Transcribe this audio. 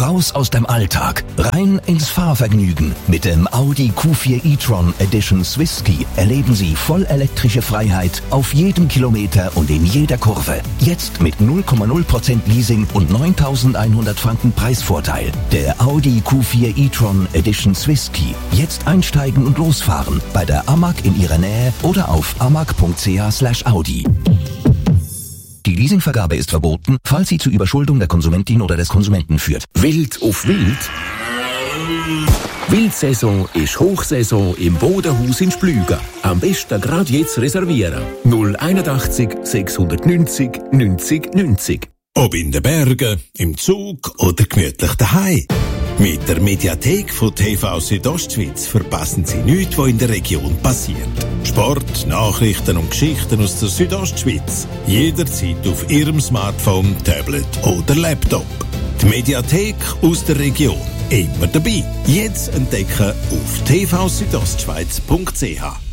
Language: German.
Raus aus dem Alltag, rein ins Fahrvergnügen. Mit dem Audi Q4 e-tron Edition Swisski erleben Sie vollelektrische Freiheit auf jedem Kilometer und in jeder Kurve. Jetzt mit 0,0% Leasing und 9.100 Franken Preisvorteil. Der Audi Q4 e-tron Edition Swisski. Jetzt einsteigen und losfahren bei der AMAG in Ihrer Nähe oder auf amag.ch/Audi. Die Leasingvergabe ist verboten, falls sie zu Überschuldung der Konsumentin oder des Konsumenten führt. Wild auf Wild? Wildsaison ist Hochsaison im Bodenhaus in Splügen. Am besten gerade jetzt reservieren. 081 690 90 90. Ob in den Bergen, im Zug oder gemütlich daheim. Mit der Mediathek von TV Südostschweiz verpassen Sie nichts, was in der Region passiert. Sport, Nachrichten und Geschichten aus der Südostschweiz. Jederzeit auf Ihrem Smartphone, Tablet oder Laptop. Die Mediathek aus der Region. Immer dabei. Jetzt entdecken auf tvsüdostschweiz.ch.